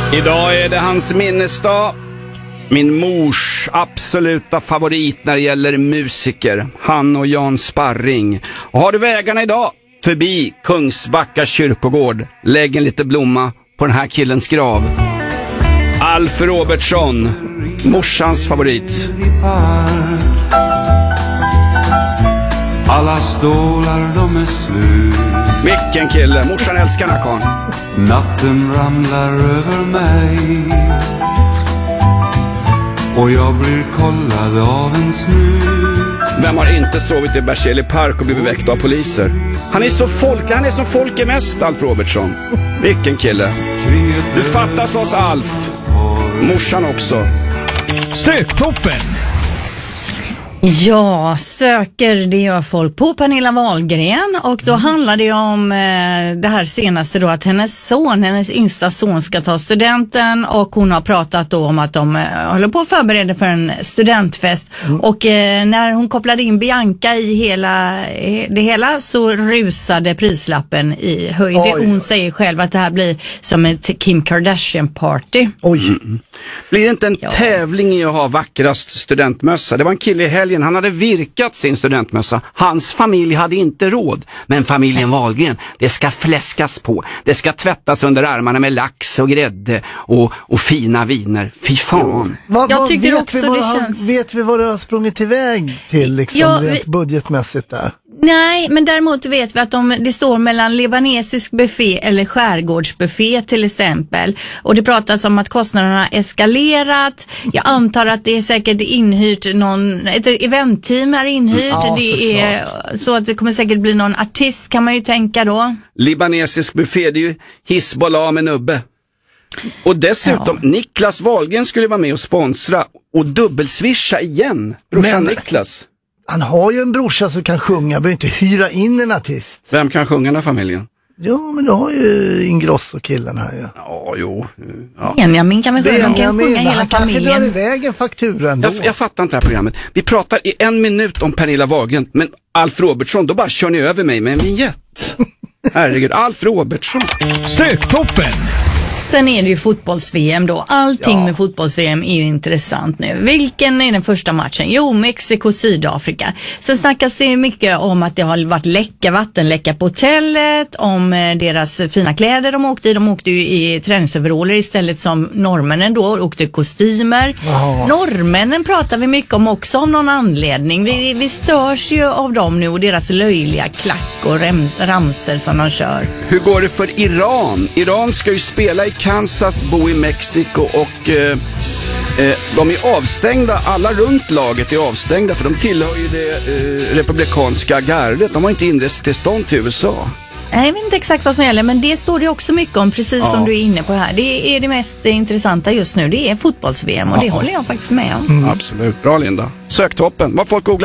Idag är det hans minnesdag. Min mors absoluta favorit när det gäller musiker. Han och Jan Sparring. Och har du vägarna idag förbi Kungsbacka kyrkogård, lägg en lite blomma på den här killens grav. Alf Robertsson, morsans favorit. Alla stålar de är slut. Vilken kille, morsan älskar den här karln. Natten ramlar över mig och jag blir kollad av en snut. Vem har inte sovit i Berzelii park och blivit väckt av poliser? Han är så folklig, han är som folk är mest, Alf Robertsson. Vilken kille. Du fattas oss, Alf. Morsan också. Söktoppen. Ja, söker det gör folk på Pernilla Wahlgren, och då handlar det om det här senaste då, att hennes yngsta son ska ta studenten, och hon har pratat då om att de håller på att förbereda för en studentfest. Och när hon kopplade in Bianca i det hela så rusade prislappen i höjden. Hon säger själv att det här blir som ett Kim Kardashian party. Blir det inte en tävling i att ha vackrast studentmössa? Det var en kille i helgen, han hade virkat sin studentmössa. Hans familj hade inte råd. Men familjen Wahlgren, det ska fläskas på. Det ska tvättas under armarna med lax och grädde och fina viner. Fy fan. Jag tycker också det känns... Vet vi vad det har sprungit iväg till liksom, rent budgetmässigt där? Nej, men däremot vet vi att det står mellan libanesisk buffé eller skärgårdsbuffé till exempel. Och det pratas om att kostnaderna har eskalerat. Jag antar att det är säkert inhyrt ett eventteam är inhyrt. Ja, det är så att det kommer säkert bli någon artist, kan man ju tänka då. Libanesisk buffé, det är ju Hizbollah med nubbe. Och dessutom, Niklas Wahlgren skulle vara med och sponsra och dubbelswisha igen. Brorsan Niklas. Han har ju en brorsa som kan sjunga, behöver inte hyra in en artist. Vem kan sjunga den här familjen? Ja, men du har ju Ingrosso-killen här ju. Ja, jo. Ja. Benjamin kan väl sjunga hela familjen. Han kanske drar iväg en faktura ändå. Jag fattar inte det här programmet. Vi pratar i 1 minut om Pernilla Wahlgren, men Alf Robertsson, då bara kör ni över mig med en vignett. Herregud, Alf Robertsson. Söktoppen. Sen är det ju fotbolls-VM då. Allting med fotbolls-VM är ju intressant nu. Vilken är den första matchen? Jo, Mexiko-Sydafrika. Sen snackas det mycket om att det har varit vattenläcka på hotellet, om deras fina kläder de åkte i. De åkte ju i träningsoveraller istället som norrmännen då åkte kostymer. Norrmännen pratar vi mycket om också av någon anledning. Vi störs ju av dem nu och deras löjliga klack och ramser som de kör. Hur går det för Iran? Iran ska ju spela i Kansas, bo i Mexiko och de är avstängda, alla runt laget är avstängda för de tillhör ju det republikanska gardet. De har inte inresetillstånd till USA. Jag vet inte exakt vad som gäller, men det står det också mycket om, precis som du är inne på här. Det är det mest intressanta just nu, det är fotbolls-VM och det håller jag faktiskt med om. Absolut, bra Linda. Söktoppen, vad folk googlar.